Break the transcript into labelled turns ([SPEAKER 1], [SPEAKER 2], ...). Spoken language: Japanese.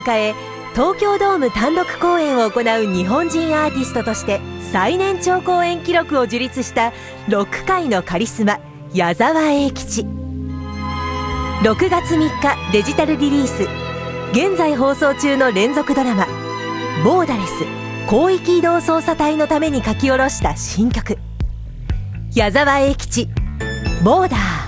[SPEAKER 1] へ東京ドーム単独公演を行う日本人アーティストとして最年長公演記録を樹立したロック界のカリスマ矢沢永吉。6月3日デジタルリリース、現在放送中の連続ドラマボーダレス広域移動捜査隊のために書き下ろした新曲、矢沢永吉ボーダー。